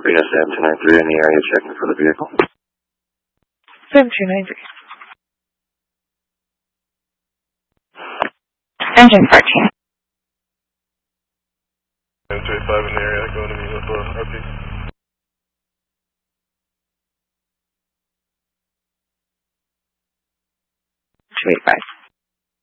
Reno 7293 in the area checking for the vehicle. 7293. Engine 14. 285 in the area, going to meet with RP. 285.